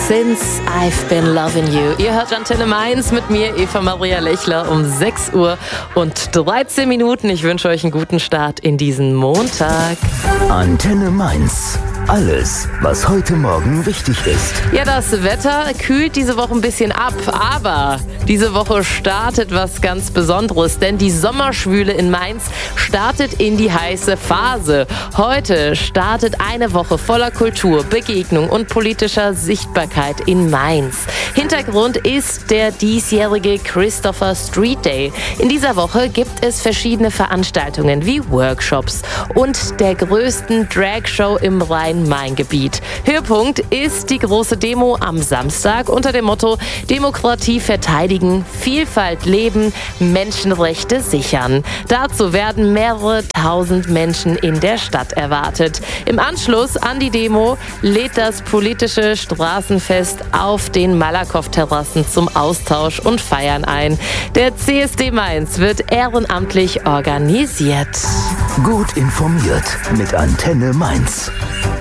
Since I've Been Loving You. Ihr hört Antenne Mainz mit mir, Eva Maria Lechler, um 6 Uhr und 13 Minuten. Ich wünsche euch einen guten Start in diesen Montag. Antenne Mainz. Alles, was heute Morgen wichtig ist. Ja, das Wetter kühlt diese Woche ein bisschen ab, aber diese Woche startet was ganz Besonderes, denn die Sommerschwüle in Mainz startet in die heiße Phase. Heute startet eine Woche voller Kultur, Begegnung und politischer Sichtbarkeit in Mainz. Hintergrund ist der diesjährige Christopher Street Day. In dieser Woche gibt es verschiedene Veranstaltungen wie Workshops und der größten Dragshow im Rhein-Main-Gebiet. Höhepunkt ist die große Demo am Samstag unter dem Motto Demokratie verteidigen, Vielfalt leben, Menschenrechte sichern. Dazu werden mehrere tausend Menschen in der Stadt erwartet. Im Anschluss an die Demo lädt das politische Straßenfest auf den Malakoff-Terrassen zum Austausch und Feiern ein. Der CSD Mainz wird ehrenamtlich organisiert. Gut informiert mit Antenne Mainz.